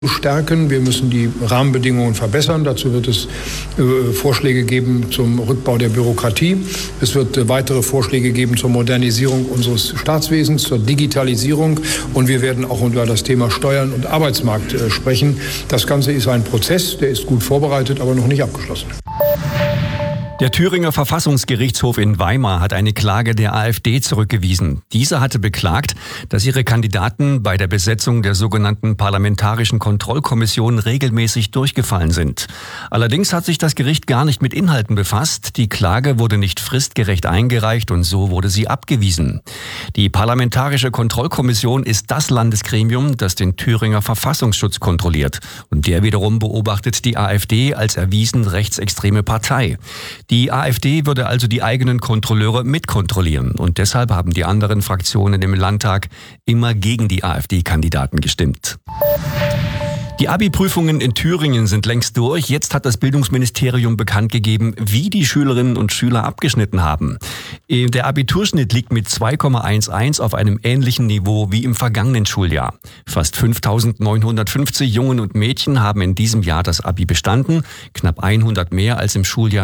stärken. Wir müssen die Rahmenbedingungen verbessern. Dazu wird es Vorschläge geben zum Rückbau der Bürokratie. Es wird weitere Vorschläge geben zur Modernisierung unseres Staatswesens, zur Digitalisierung. Und wir werden auch über das Thema Steuern und Arbeitsmarkt sprechen. Das Ganze ist ein Prozess, der ist gut vorbereitet, aber noch nicht abgeschlossen. Der Thüringer Verfassungsgerichtshof in Weimar hat eine Klage der AfD zurückgewiesen. Diese hatte beklagt, dass ihre Kandidaten bei der Besetzung der sogenannten Parlamentarischen Kontrollkommission regelmäßig durchgefallen sind. Allerdings hat sich das Gericht gar nicht mit Inhalten befasst. Die Klage wurde nicht fristgerecht eingereicht und so wurde sie abgewiesen. Die Parlamentarische Kontrollkommission ist das Landesgremium, das den Thüringer Verfassungsschutz kontrolliert. Und der wiederum beobachtet die AfD als erwiesen rechtsextreme Partei. Die AfD würde also die eigenen Kontrolleure mitkontrollieren und deshalb haben die anderen Fraktionen im Landtag immer gegen die AfD-Kandidaten gestimmt. Die Abi-Prüfungen in Thüringen sind längst durch. Jetzt hat das Bildungsministerium bekannt gegeben, wie die Schülerinnen und Schüler abgeschnitten haben. Der Abiturschnitt liegt mit 2,11 auf einem ähnlichen Niveau wie im vergangenen Schuljahr. Fast 5.950 Jungen und Mädchen haben in diesem Jahr das Abi bestanden, knapp 100 mehr als im Schuljahr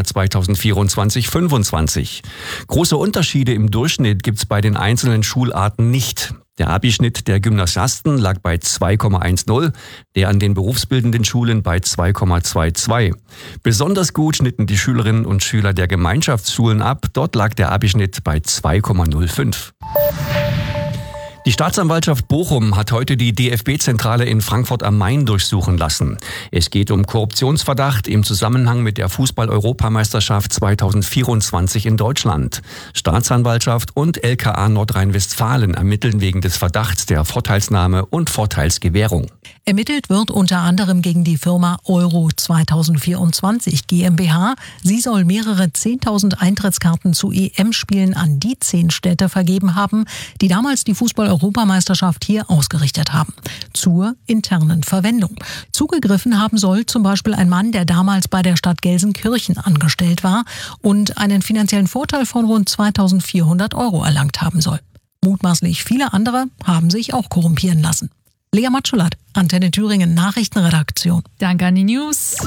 2024/25. Große Unterschiede im Durchschnitt gibt es bei den einzelnen Schularten nicht. Der Abischnitt der Gymnasiasten lag bei 2,10, der an den berufsbildenden Schulen bei 2,22. Besonders gut schnitten die Schülerinnen und Schüler der Gemeinschaftsschulen ab. Dort lag der Abischnitt bei 2,05. Die Staatsanwaltschaft Bochum hat heute die DFB-Zentrale in Frankfurt am Main durchsuchen lassen. Es geht um Korruptionsverdacht im Zusammenhang mit der Fußball-Europameisterschaft 2024 in Deutschland. Staatsanwaltschaft und LKA Nordrhein-Westfalen ermitteln wegen des Verdachts der Vorteilsnahme und Vorteilsgewährung. Ermittelt wird unter anderem gegen die Firma Euro 2024 GmbH. Sie soll mehrere 10.000 Eintrittskarten zu EM-Spielen an die 10 Städte vergeben haben, die damals die Fußball-Europameisterschaft hier ausgerichtet haben. Zur internen Verwendung. Zugegriffen haben soll zum Beispiel ein Mann, der damals bei der Stadt Gelsenkirchen angestellt war und einen finanziellen Vorteil von rund 2.400 € erlangt haben soll. Mutmaßlich viele andere haben sich auch korrumpieren lassen. Lea Matschulat, Antenne Thüringen Nachrichtenredaktion. Danke an die News.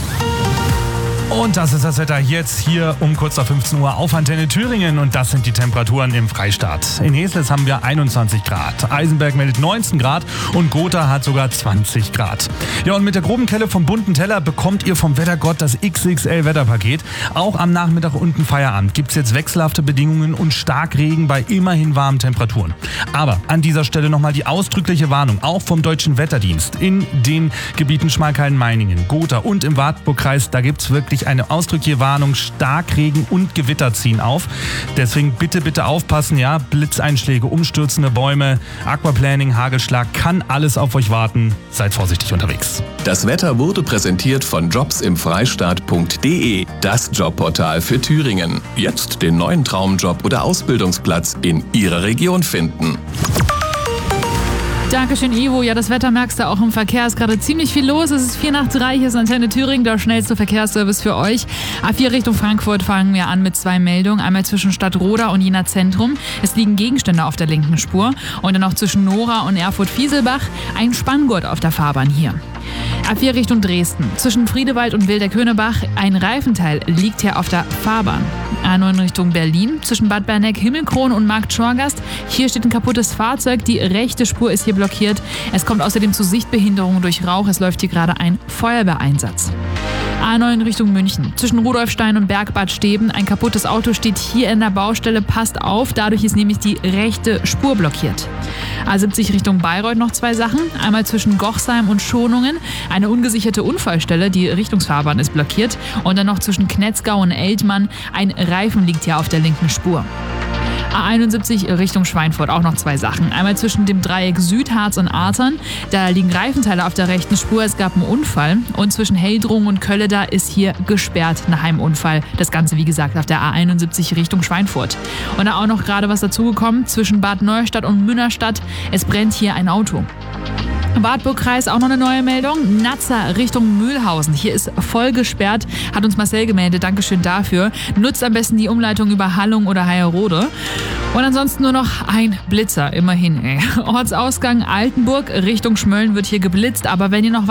Und das ist das Wetter jetzt hier um kurz nach 15 Uhr auf Antenne Thüringen und das sind die Temperaturen im Freistaat. In Heslitz haben wir 21 Grad, Eisenberg meldet 19 Grad und Gotha hat sogar 20 Grad. Ja, und mit der groben Kelle vom bunten Teller bekommt ihr vom Wettergott das XXL-Wetterpaket. Auch am Nachmittag und im Feierabend gibt es jetzt wechselhafte Bedingungen und Starkregen bei immerhin warmen Temperaturen. Aber an dieser Stelle nochmal die ausdrückliche Warnung, auch vom Deutschen Wetterdienst. In den Gebieten Schmalkalden-Meiningen, Gotha und im Wartburgkreis, da gibt es wirklich eine ausdrückliche Warnung, Starkregen und Gewitter ziehen auf. Deswegen bitte aufpassen, ja, Blitzeinschläge, umstürzende Bäume, Aquaplaning, Hagelschlag, kann alles auf euch warten. Seid vorsichtig unterwegs. Das Wetter wurde präsentiert von jobsimfreistaat.de, das Jobportal für Thüringen. Jetzt den neuen Traumjob oder Ausbildungsplatz in Ihrer Region finden. Dankeschön, Ivo. Ja, das Wetter merkst du auch im Verkehr. Es ist gerade ziemlich viel los. Es ist 2:45, hier ist Antenne Thüringen, der schnellste Verkehrsservice für euch. A4 Richtung Frankfurt fangen wir an mit 2 Meldungen. Einmal zwischen Stadtroda und Jena Zentrum. Es liegen Gegenstände auf der linken Spur. Und dann noch zwischen Nora und Erfurt-Fieselbach ein Spanngurt auf der Fahrbahn hier. A4 Richtung Dresden. Zwischen Friedewald und Wilder-Köhnebach ein Reifenteil liegt hier auf der Fahrbahn. A9 Richtung Berlin. Zwischen Bad Berneck, Himmelkron und Markt Schorgast. Hier steht ein kaputtes Fahrzeug. Die rechte Spur ist hier blockiert. Es kommt außerdem zu Sichtbehinderungen durch Rauch. Es läuft hier gerade ein Feuerwehreinsatz. A9 Richtung München. Zwischen Rudolfstein und Bergbad Steben. Ein kaputtes Auto steht hier in der Baustelle. Passt auf, dadurch ist nämlich die rechte Spur blockiert. A70 Richtung Bayreuth noch 2 Sachen. Einmal zwischen Gochsheim und Schonungen. Eine ungesicherte Unfallstelle, die Richtungsfahrbahn ist blockiert. Und dann noch zwischen Knetzgau und Eltmann. Ein Reifen liegt hier auf der linken Spur. A71 Richtung Schweinfurt auch noch 2 Sachen. Einmal zwischen dem Dreieck Südharz und Artern. Da liegen Reifenteile auf der rechten Spur. Es gab einen Unfall. Und zwischen Heldrungen und Kölleda ist hier gesperrt nach einem Unfall. Das Ganze, wie gesagt, auf der A71 Richtung Schweinfurt. Und da auch noch gerade was dazugekommen. Zwischen Bad Neustadt und Münnerstadt. Es brennt hier ein Auto. Im Wartburgkreis auch noch eine neue Meldung. Natzer Richtung Mühlhausen. Hier ist voll gesperrt, hat uns Marcel gemeldet. Dankeschön dafür. Nutzt am besten die Umleitung über Hallung oder Heierode. Und ansonsten nur noch ein Blitzer, immerhin. Ortsausgang Altenburg Richtung Schmölln wird hier geblitzt. Aber wenn ihr noch